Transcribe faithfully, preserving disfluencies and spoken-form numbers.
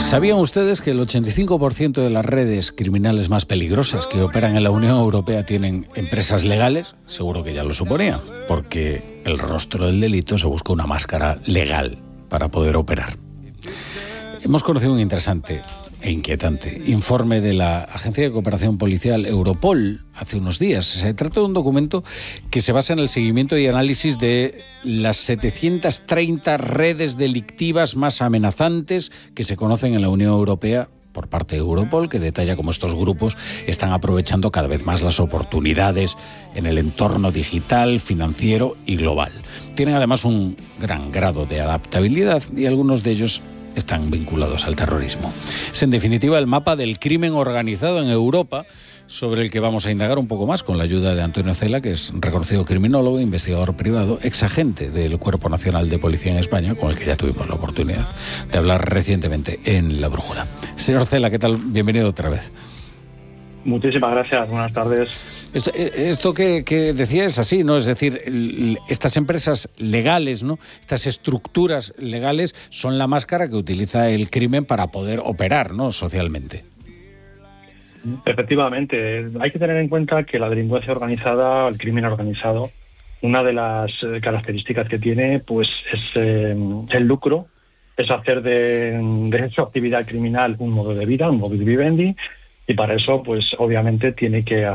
¿Sabían ustedes que el ochenta y cinco por ciento de las redes criminales más peligrosas que operan en la Unión Europea tienen empresas legales? Seguro que ya lo suponían, porque el rostro del delito se busca una máscara legal para poder operar. Hemos conocido un interesante e inquietante informe de la Agencia de Cooperación Policial Europol hace unos días. Se trata de un documento que se basa en el seguimiento y análisis de las setecientas treinta redes delictivas más amenazantes que se conocen en la Unión Europea por parte de Europol, que detalla cómo estos grupos están aprovechando cada vez más las oportunidades en el entorno digital, financiero y global. Tienen además un gran grado de adaptabilidad y algunos de ellos están vinculados al terrorismo. Es en definitiva el mapa del crimen organizado en Europa, sobre el que vamos a indagar un poco más con la ayuda de Antonio Cela, que es reconocido criminólogo, investigador privado, exagente del Cuerpo Nacional de Policía en España, con el que ya tuvimos la oportunidad de hablar recientemente en La Brújula. Señor Cela, ¿qué tal? Bienvenido otra vez. Muchísimas gracias, buenas tardes. Esto, esto que, que decía es así, ¿no? Es decir, el, estas empresas legales, ¿no? Estas estructuras legales son la máscara que utiliza el crimen para poder operar, ¿no? Socialmente. Efectivamente, hay que tener en cuenta que la delincuencia organizada, el crimen organizado, una de las características que tiene, pues, es eh, el lucro, es hacer de, de su actividad criminal un modo de vida, un modus vivendi, y para eso, pues, obviamente, tiene que